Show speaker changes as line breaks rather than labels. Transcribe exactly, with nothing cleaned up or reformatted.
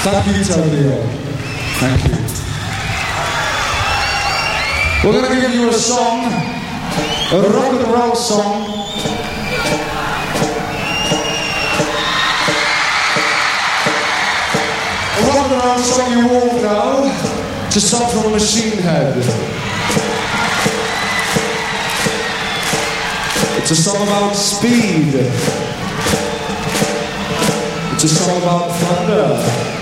Thank you, Tony. Thank you. We're going to give you a song, a rock and roll song. A rock and roll song you all know. It's a song from Machine Head. It's a song about speed. It's a song about thunder.